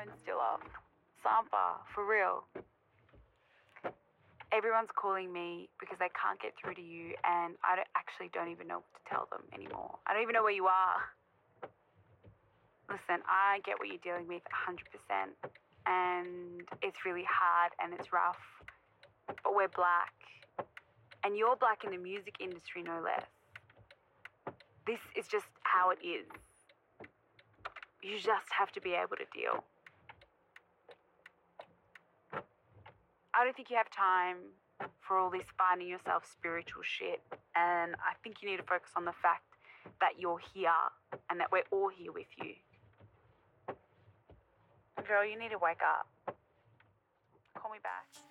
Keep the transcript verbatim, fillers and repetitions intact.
phone's still off. Sampa, for real. Everyone's calling me because they can't get through to you, and I don't, actually don't even know what to tell them anymore. I don't even know where you are. Listen, I get what you're dealing with one hundred percent, and it's really hard and it's rough, but we're black, and you're black in the music industry, no less. This is just how it is. You just have to be able to deal. I don't think you have time for all this finding yourself spiritual shit, and I think you need to focus on the fact that you're here and that we're all here with you. Girl, you need to wake up. Call me back.